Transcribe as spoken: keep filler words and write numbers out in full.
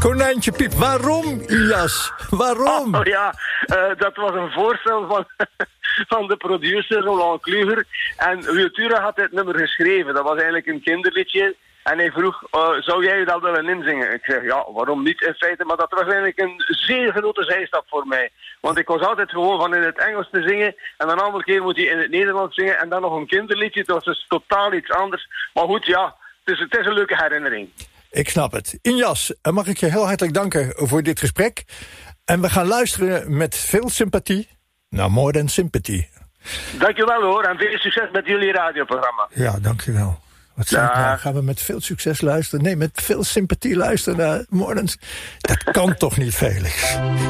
Konijntje Piep, waarom, Ilias? Waarom? Oh ja, uh, dat was een voorstel van, van de producer Roland Kluger. En Wiltura had dit nummer geschreven. Dat was eigenlijk een kinderliedje. En hij vroeg, uh, zou jij dat willen inzingen? Ik zeg, ja, waarom niet in feite? Maar dat was eigenlijk een zeer grote zijstap voor mij. Want ik was altijd gewoon van in het Engels te zingen. En een andere keer moet hij in het Nederlands zingen. En dan nog een kinderliedje. Het was dus totaal iets anders. Maar goed, ja, het is, het is een leuke herinnering. Ik snap het. Injas, mag ik je heel hartelijk danken voor dit gesprek. En we gaan luisteren met veel sympathie naar More Than Sympathy. Dankjewel hoor, en veel succes met jullie radioprogramma. Ja, dankjewel. Wat zeg ik nou? Gaan we met veel succes luisteren? Nee, met veel sympathie luisteren naar More Than... Dat kan toch niet, Felix?